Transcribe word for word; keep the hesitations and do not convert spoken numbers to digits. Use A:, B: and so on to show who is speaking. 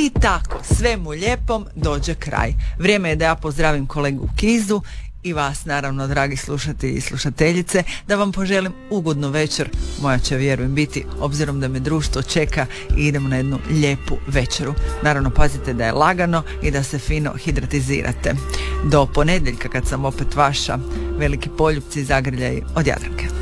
A: I tako, svemu lijepom dođe kraj. Vrijeme je da ja pozdravim kolegu Kizu i vas naravno, dragi slušatelji i slušateljice, da vam poželim ugodnu večer, moja će, vjerujem, biti, obzirom da me društvo čeka i idemo na jednu lijepu večeru. Naravno, pazite da je lagano i da se fino hidratizirate. Do ponedjeljka kad sam opet vaša, veliki poljupci i zagrljaj od Jadranke.